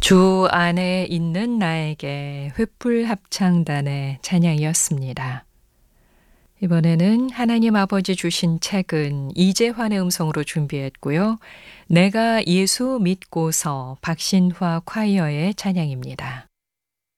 주 안에 있는 나에게 횃불 합창단의 찬양이었습니다. 이번에는 하나님 아버지 주신 책은 이재환의 음성으로 준비했고요. 내가 예수 믿고서 박신화 콰이어의 찬양입니다.